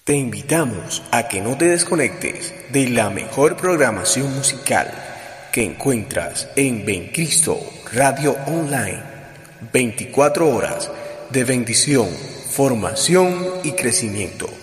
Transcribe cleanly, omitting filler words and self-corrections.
Te invitamos a que no te desconectes de la mejor programación musical que encuentras en Bencristo Radio Online. 24 horas de bendición, formación y crecimiento.